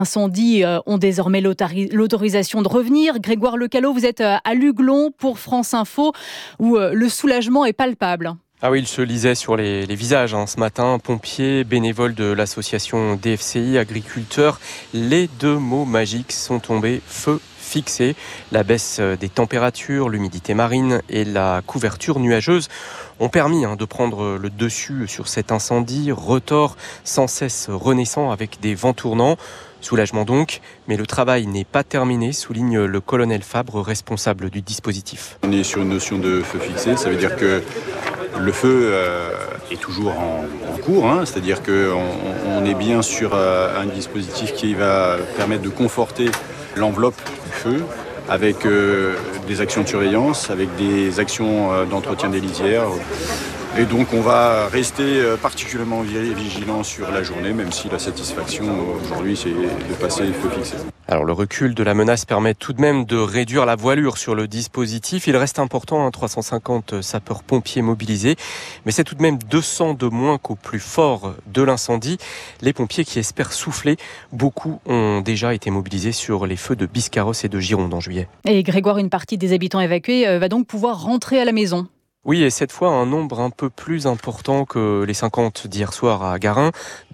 Incendies ont désormais l'autorisation de revenir. Grégoire Lecalot, vous êtes à Luglon pour France Info, où le soulagement est palpable. Ah oui, il se lisait sur les visages ce matin. Pompiers, bénévoles de l'association DFCI, agriculteurs, les deux mots magiques sont tombés: feu fixé. La baisse des températures, l'humidité marine et la couverture nuageuse ont permis de prendre le dessus sur cet incendie, retors sans cesse renaissant avec des vents tournants. Soulagement donc, mais le travail n'est pas terminé, souligne le colonel Fabre, responsable du dispositif. On est sur une notion de feu fixé, ça veut dire que le feu est toujours en cours, c'est-à-dire qu'on est bien sur un dispositif qui va permettre de conforter l'enveloppe du feu avec des actions de surveillance, avec des actions d'entretien des lisières. Et donc on va rester particulièrement vigilant sur la journée, même si la satisfaction aujourd'hui c'est de passer le feu fixé. Alors le recul de la menace permet tout de même de réduire la voilure sur le dispositif. Il reste important, 350 sapeurs-pompiers mobilisés, mais c'est tout de même 200 de moins qu'au plus fort de l'incendie. Les pompiers qui espèrent souffler, beaucoup ont déjà été mobilisés sur les feux de Biscarrosse et de Gironde en juillet. Et Grégoire, une partie des habitants évacués va donc pouvoir rentrer à la maison. Oui, et cette fois, un nombre un peu plus important que les 50 d'hier soir à Garin.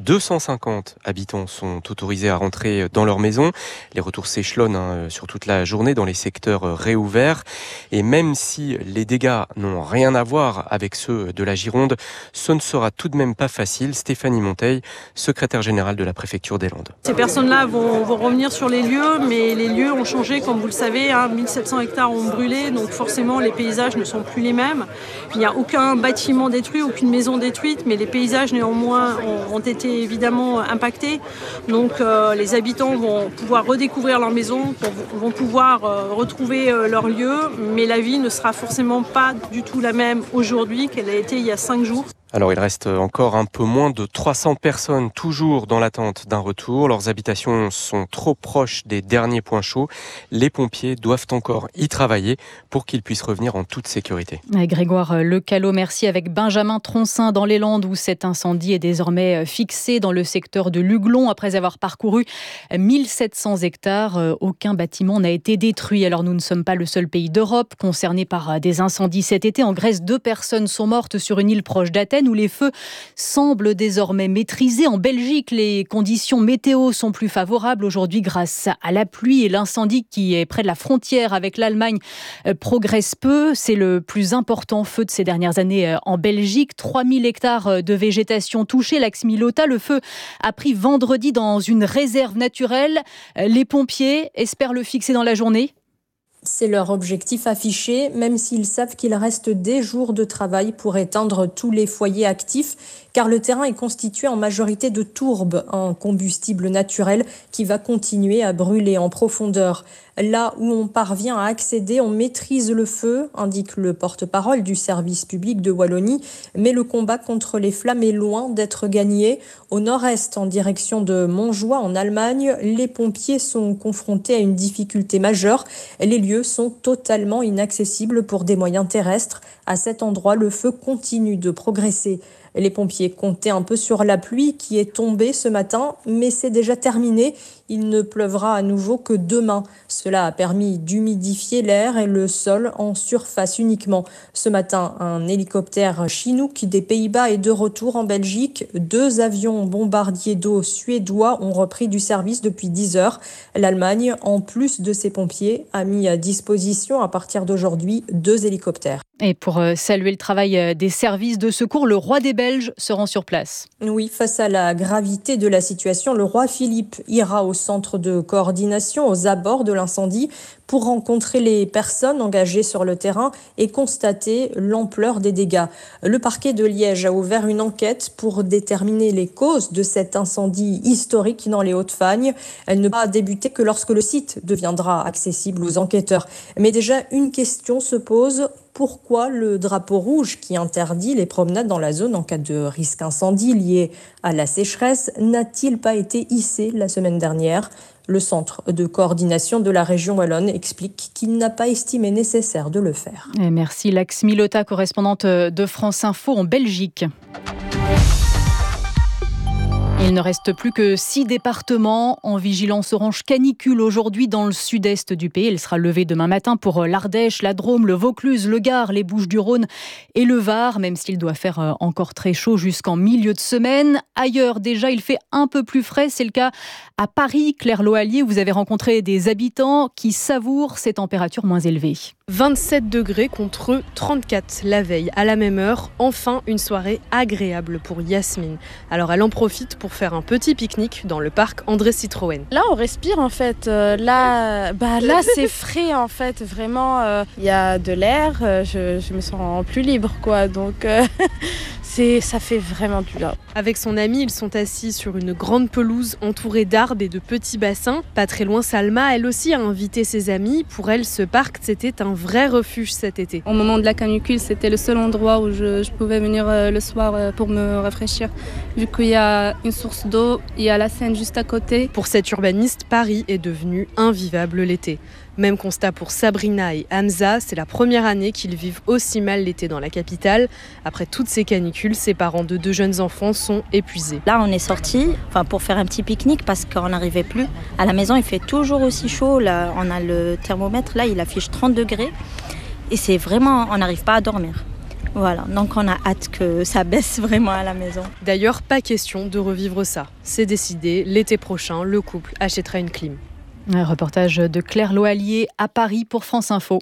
250 habitants sont autorisés à rentrer dans leur maison. Les retours s'échelonnent sur toute la journée dans les secteurs réouverts. Et même si les dégâts n'ont rien à voir avec ceux de la Gironde, ce ne sera tout de même pas facile. Stéphanie Monteil, secrétaire générale de la préfecture des Landes. Ces personnes-là vont revenir sur les lieux, mais les lieux ont changé, comme vous le savez. 1700 hectares ont brûlé, donc forcément les paysages ne sont plus les mêmes. Il n'y a aucun bâtiment détruit, aucune maison détruite, mais les paysages néanmoins ont été évidemment impactés. Donc les habitants vont pouvoir redécouvrir leur maison, vont pouvoir retrouver leur lieu, mais la vie ne sera forcément pas du tout la même aujourd'hui qu'elle a été il y a 5 jours. Alors il reste encore un peu moins de 300 personnes toujours dans l'attente d'un retour. Leurs habitations sont trop proches des derniers points chauds. Les pompiers doivent encore y travailler pour qu'ils puissent revenir en toute sécurité. Grégoire Lecalot, merci. Avec Benjamin Troncin dans les Landes, où cet incendie est désormais fixé dans le secteur de Luglon. Après avoir parcouru 1700 hectares, aucun bâtiment n'a été détruit. Alors nous ne sommes pas le seul pays d'Europe concerné par des incendies cet été. En Grèce, 2 personnes sont mortes sur une île proche d'Athènes, où les feux semblent désormais maîtrisés. En Belgique, les conditions météo sont plus favorables aujourd'hui grâce à la pluie, et l'incendie qui est près de la frontière avec l'Allemagne progresse peu. C'est le plus important feu de ces dernières années en Belgique. 3000 hectares de végétation touchés. L'Ax-Milota, le feu a pris vendredi dans une réserve naturelle. Les pompiers espèrent le fixer dans la journée. C'est leur objectif affiché, même s'ils savent qu'il reste des jours de travail pour éteindre tous les foyers actifs, car le terrain est constitué en majorité de tourbe, un combustible naturel qui va continuer à brûler en profondeur. Là où on parvient à accéder, on maîtrise le feu, indique le porte-parole du service public de Wallonie, mais le combat contre les flammes est loin d'être gagné. Au nord-est, en direction de Montjoie, en Allemagne, les pompiers sont confrontés à une difficulté majeure. Les lieux sont totalement inaccessibles pour des moyens terrestres. À cet endroit, le feu continue de progresser. Les pompiers comptaient un peu sur la pluie qui est tombée ce matin, mais c'est déjà terminé. Il ne pleuvra à nouveau que demain. Cela a permis d'humidifier l'air et le sol en surface uniquement. Ce matin, un hélicoptère Chinook des Pays-Bas est de retour en Belgique. 2 avions bombardiers d'eau suédois ont repris du service depuis 10 heures. L'Allemagne, en plus de ses pompiers, a mis à disposition à partir d'aujourd'hui 2 hélicoptères. Et pour saluer le travail des services de secours, le roi des Belges se rend sur place. Oui, face à la gravité de la situation, le roi Philippe ira au centre de coordination aux abords de l'incendie pour rencontrer les personnes engagées sur le terrain et constater l'ampleur des dégâts. Le parquet de Liège a ouvert une enquête pour déterminer les causes de cet incendie historique dans les Hauts-de-Fagne. Elle ne va débuter que lorsque le site deviendra accessible aux enquêteurs. Mais déjà, une question se pose. Pourquoi le drapeau rouge qui interdit les promenades dans la zone en cas de risque incendie lié à la sécheresse n'a-t-il pas été hissé la semaine dernière ? Le centre de coordination de la région wallonne explique qu'il n'a pas estimé nécessaire de le faire. Et merci Lax-Milota, correspondante de France Info en Belgique. Et Il ne reste plus que 6 départements en vigilance orange canicule aujourd'hui dans le sud-est du pays. Elle sera levée demain matin pour l'Ardèche, la Drôme, le Vaucluse, le Gard, les Bouches-du-Rhône et le Var, même s'il doit faire encore très chaud jusqu'en milieu de semaine. Ailleurs, déjà, il fait un peu plus frais. C'est le cas à Paris, Claire Loallier, où vous avez rencontré des habitants qui savourent ces températures moins élevées. 27 degrés contre 34 la veille. À la même heure, enfin une soirée agréable pour Yasmine. Alors elle en profite pour faire un petit pique-nique dans le parc André Citroën. Là on respire en fait, là c'est frais en fait, vraiment il y a de l'air, je me sens plus libre quoi, donc ça fait vraiment du bien. Avec son ami, ils sont assis sur une grande pelouse entourée d'arbres et de petits bassins. Pas très loin, Salma, elle aussi a invité ses amis. Pour elle, ce parc, c'était un vrai refuge cet été. Au moment de la canicule, c'était le seul endroit où je pouvais venir le soir pour me rafraîchir. Vu qu'il y a une source d'eau, il y a la Seine juste à côté. Pour cet urbaniste, Paris est devenu invivable l'été. Même constat pour Sabrina et Hamza, c'est la première année qu'ils vivent aussi mal l'été dans la capitale. Après toutes ces canicules, ses parents de 2 jeunes enfants sont épuisés. Là, on est sortis pour faire un petit pique-nique parce qu'on n'arrivait plus. À la maison, il fait toujours aussi chaud. Là, on a le thermomètre, là, il affiche 30 degrés. Et c'est vraiment, on n'arrive pas à dormir. Voilà, donc on a hâte que ça baisse vraiment à la maison. D'ailleurs, pas question de revivre ça. C'est décidé, l'été prochain, le couple achètera une clim. Un reportage de Claire Loallier à Paris pour France Info.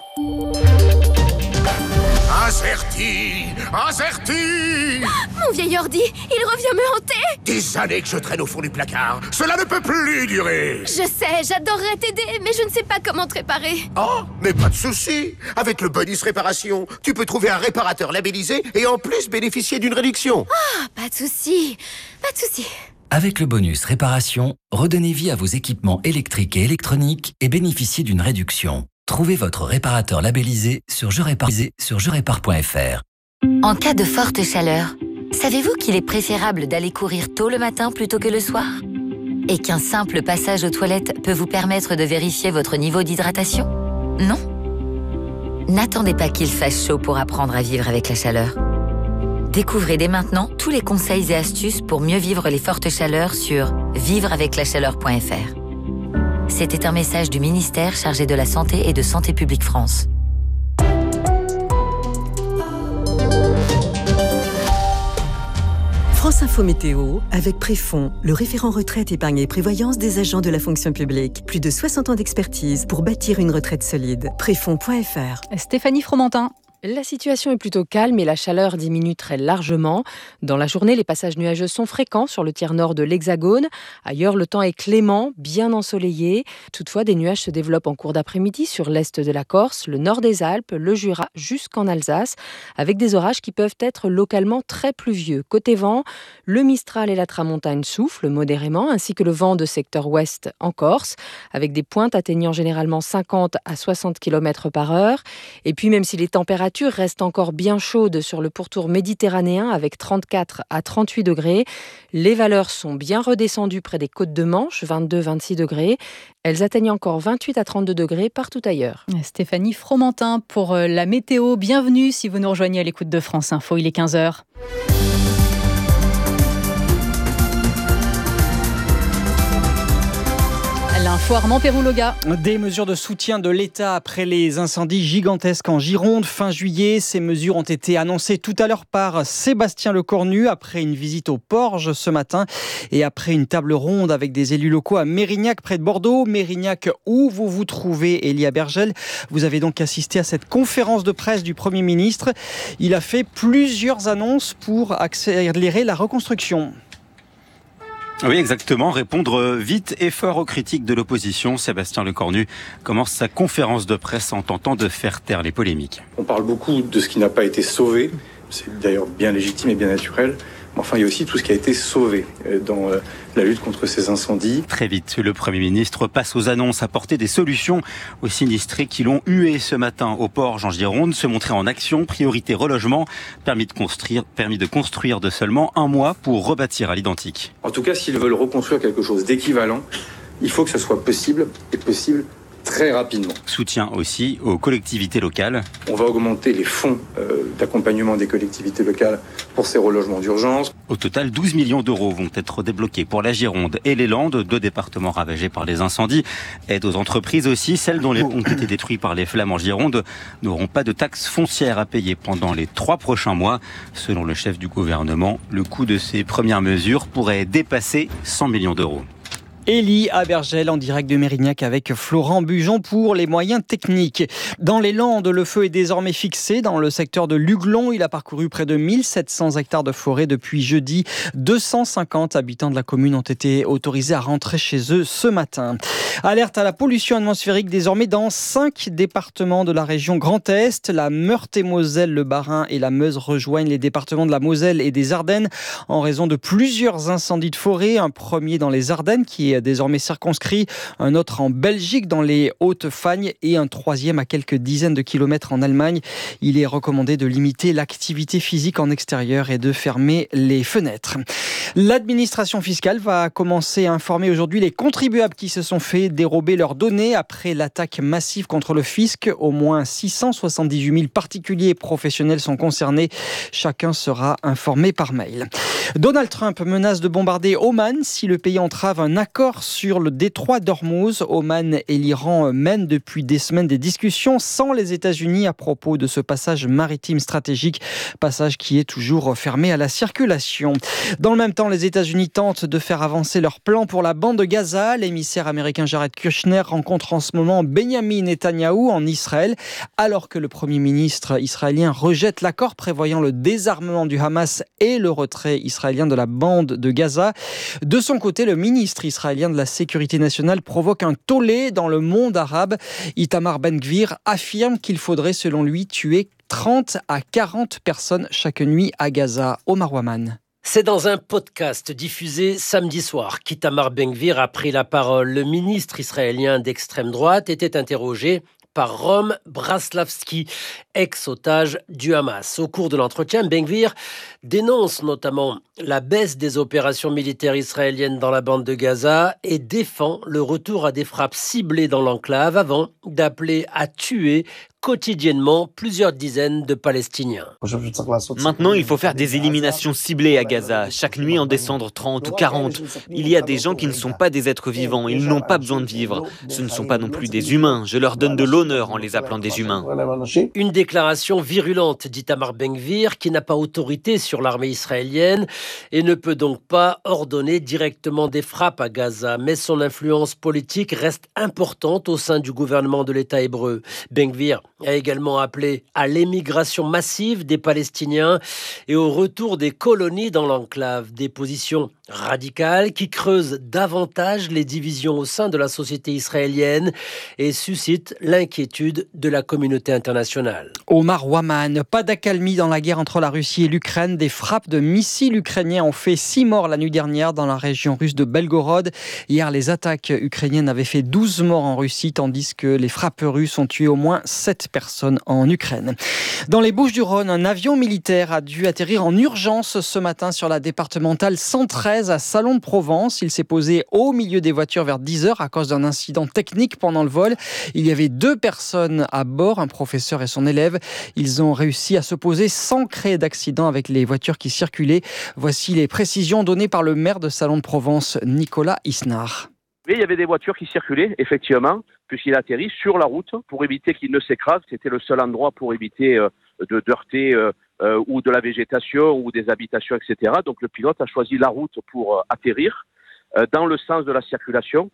Acerti Mon vieil ordi, il revient me hanter. Des années que je traîne au fond du placard. Cela ne peut plus durer. Je sais, j'adorerais t'aider, mais je ne sais pas comment te réparer. Oh, mais pas de souci. Avec le bonus réparation, tu peux trouver un réparateur labellisé et en plus bénéficier d'une réduction. Ah, pas de souci, pas de souci. Avec le bonus réparation, redonnez vie à vos équipements électriques et électroniques et bénéficiez d'une réduction. Trouvez votre réparateur labellisé sur jurépare.fr. En cas de forte chaleur, savez-vous qu'il est préférable d'aller courir tôt le matin plutôt que le soir ? Et qu'un simple passage aux toilettes peut vous permettre de vérifier votre niveau d'hydratation ? Non ? N'attendez pas qu'il fasse chaud pour apprendre à vivre avec la chaleur. Découvrez dès maintenant tous les conseils et astuces pour mieux vivre les fortes chaleurs sur vivreaveclachaleur.fr. C'était un message du ministère chargé de la Santé et de Santé publique France. France Info Météo, avec Préfonds, le référent retraite, épargne et prévoyance des agents de la fonction publique. Plus de 60 ans d'expertise pour bâtir une retraite solide. Préfonds.fr. Stéphanie Fromentin. La situation est plutôt calme et la chaleur diminue très largement. Dans la journée, les passages nuageux sont fréquents sur le tiers nord de l'Hexagone. Ailleurs, le temps est clément, bien ensoleillé. Toutefois, des nuages se développent en cours d'après-midi sur l'est de la Corse, le nord des Alpes, le Jura jusqu'en Alsace, avec des orages qui peuvent être localement très pluvieux. Côté vent, le Mistral et la Tramontane soufflent modérément, ainsi que le vent de secteur ouest en Corse, avec des pointes atteignant généralement 50 à 60 km par heure. Et puis, même si les températures reste encore bien chaude sur le pourtour méditerranéen avec 34 à 38 degrés. Les valeurs sont bien redescendues près des côtes de Manche, 22-26 degrés. Elles atteignent encore 28 à 32 degrés partout ailleurs. Stéphanie Fromentin pour la météo. Bienvenue si vous nous rejoignez à l'écoute de France Info. Il est 15h. L'info Armand Pérouloga. Des mesures de soutien de l'État après les incendies gigantesques en Gironde fin juillet. Ces mesures ont été annoncées tout à l'heure par Sébastien Lecornu après une visite au Porge ce matin et après une table ronde avec des élus locaux à Mérignac près de Bordeaux. Mérignac où vous vous trouvez, Elia Bergel. Vous avez donc assisté à cette conférence de presse du Premier ministre. Il a fait plusieurs annonces pour accélérer la reconstruction. Oui, exactement. Répondre vite et fort aux critiques de l'opposition. Sébastien Lecornu commence sa conférence de presse en tentant de faire taire les polémiques. On parle beaucoup de ce qui n'a pas été sauvé. C'est d'ailleurs bien légitime et bien naturel. Mais enfin, il y a aussi tout ce qui a été sauvé dans la lutte contre ces incendies. Très vite, le Premier ministre passe aux annonces, apporter des solutions aux sinistrés qui l'ont hué ce matin au Porge en Gironde, se montrer en action, priorité relogement, permis de construire de seulement 1 mois pour rebâtir à l'identique. En tout cas, s'ils veulent reconstruire quelque chose d'équivalent, il faut que ça soit possible et possible très rapidement. Soutien aussi aux collectivités locales. On va augmenter les fonds d'accompagnement des collectivités locales pour ces relogements d'urgence. Au total, 12 millions d'euros vont être débloqués pour la Gironde et les Landes, 2 départements ravagés par les incendies. Aide aux entreprises aussi, celles dont les ponts ont été détruits par les flammes en Gironde n'auront pas de taxes foncières à payer pendant les 3 prochains mois. Selon le chef du gouvernement, le coût de ces premières mesures pourrait dépasser 100 millions d'euros. Élie Abergel en direct de Mérignac avec Florent Bujon pour les moyens techniques. Dans les Landes, le feu est désormais fixé dans le secteur de Luglon. Il a parcouru près de 1700 hectares de forêt depuis jeudi. 250 habitants de la commune ont été autorisés à rentrer chez eux ce matin. Alerte à la pollution atmosphérique désormais dans 5 départements de la région Grand Est. La Meurthe-et-Moselle, le Bas-Rhin et la Meuse rejoignent les départements de la Moselle et des Ardennes en raison de plusieurs incendies de forêt. Un premier dans les Ardennes qui est désormais circonscrit, un autre en Belgique dans les Hautes-Fagnes et un troisième à quelques dizaines de kilomètres en Allemagne. Il est recommandé de limiter l'activité physique en extérieur et de fermer les fenêtres. L'administration fiscale va commencer à informer aujourd'hui les contribuables qui se sont fait dérober leurs données après l'attaque massive contre le fisc. Au moins 678 000 particuliers et professionnels sont concernés. Chacun sera informé par mail. Donald Trump menace de bombarder Oman si le pays entrave un accord sur le détroit d'Ormuz. Oman et l'Iran mènent depuis des semaines des discussions sans les États-Unis à propos de ce passage maritime stratégique, passage qui est toujours fermé à la circulation. Dans le même temps, les États-Unis tentent de faire avancer leur plan pour la bande de Gaza. L'émissaire américain Jared Kushner rencontre en ce moment Benjamin Netanyahou en Israël, alors que le Premier ministre israélien rejette l'accord prévoyant le désarmement du Hamas et le retrait israélien de la bande de Gaza. De son côté, le ministre israélien de la Sécurité nationale provoque un tollé dans le monde arabe. Itamar Ben-Gvir affirme qu'il faudrait, selon lui, tuer 30 à 40 personnes chaque nuit à Gaza. Omar Waman. C'est dans un podcast diffusé samedi soir qu'Itamar Ben-Gvir a pris la parole. Le ministre israélien d'extrême droite était interrogé par Rom Braslavski, ex-otage du Hamas. Au cours de l'entretien, Ben-Gvir dénonce notamment la baisse des opérations militaires israéliennes dans la bande de Gaza et défend le retour à des frappes ciblées dans l'enclave avant d'appeler à tuer quotidiennement plusieurs dizaines de Palestiniens. Maintenant, il faut faire des éliminations ciblées à Gaza. Chaque nuit, en descendre 30 ou 40. Il y a des gens qui ne sont pas des êtres vivants. Ils n'ont pas besoin de vivre. Ce ne sont pas non plus des humains. Je leur donne de l'honneur en les appelant des humains. Une déclaration virulente d'Itamar Ben-Gvir qui n'a pas autorité sur l'armée israélienne et ne peut donc pas ordonner directement des frappes à Gaza. Mais son influence politique reste importante au sein du gouvernement de l'État hébreu. Ben-Gvir a également appelé à l'émigration massive des Palestiniens et au retour des colonies dans l'enclave. Des positions radicales qui creusent davantage les divisions au sein de la société israélienne et suscitent l'inquiétude de la communauté internationale. Omar Waman, pas d'accalmie dans la guerre entre la Russie et l'Ukraine. Des frappes de missiles ukrainiens ont fait 6 morts la nuit dernière dans la région russe de Belgorod. Hier, les attaques ukrainiennes avaient fait 12 morts en Russie, tandis que les frappes russes ont tué au moins 7 personnes en Ukraine. Dans les Bouches-du-Rhône, un avion militaire a dû atterrir en urgence ce matin sur la départementale 113 à Salon-de-Provence. Il s'est posé au milieu des voitures vers 10h à cause d'un incident technique pendant le vol. Il y avait 2 personnes à bord, un professeur et son élève. Ils ont réussi à se poser sans créer d'accident avec les voitures qui circulaient. Voici les précisions données par le maire de Salon-de-Provence, Nicolas Isnard. Mais il y avait des voitures qui circulaient, effectivement, puisqu'il atterrit sur la route pour éviter qu'il ne s'écrase. C'était le seul endroit pour éviter de heurter ou de la végétation ou des habitations, etc. Donc le pilote a choisi la route pour atterrir dans le sens de la circulation.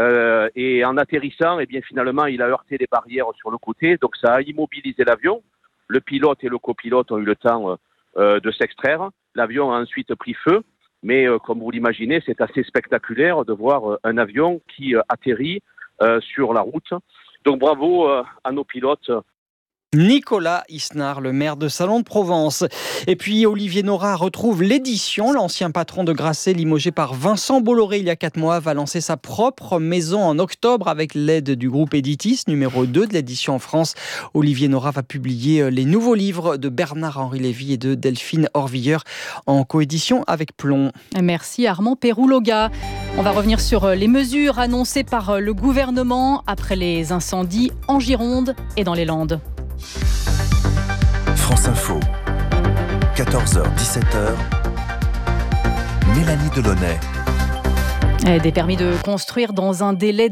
Et en atterrissant, eh bien, finalement, il a heurté les barrières sur le côté. Donc ça a immobilisé l'avion. Le pilote et le copilote ont eu le temps de s'extraire. L'avion a ensuite pris feu. Mais comme vous l'imaginez, c'est assez spectaculaire de voir un avion qui atterrit sur la route. Donc bravo à nos pilotes. Nicolas Isnard, le maire de Salon de Provence. Et puis Olivier Nora retrouve l'édition. L'ancien patron de Grasset, limogé par Vincent Bolloré il y a 4 mois, va lancer sa propre maison en octobre avec l'aide du groupe Editis, numéro 2 de l'édition en France. Olivier Nora va publier les nouveaux livres de Bernard-Henri Lévy et de Delphine Orvilleur en coédition avec Plomb. Merci Armand Pérouloga. On va revenir sur les mesures annoncées par le gouvernement après les incendies en Gironde et dans les Landes. France Info, 14h-17h, Mélanie Delaunay. Des permis de construire dans un délai